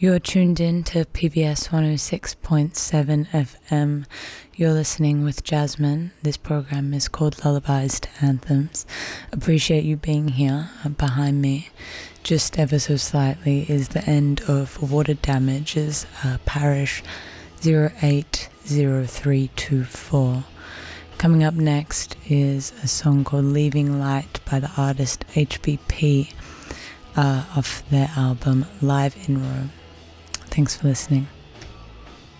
You're tuned in to PBS 106.7 FM. You're listening with Jasmine. This program is called Lullabies to Anthems. Appreciate you being here. Behind me, just ever so slightly, is the end of Water Damages, Parish 080324. Coming up next is a song called Leaving Light by the artist HBP off their album Live in Rome. Thanks for listening.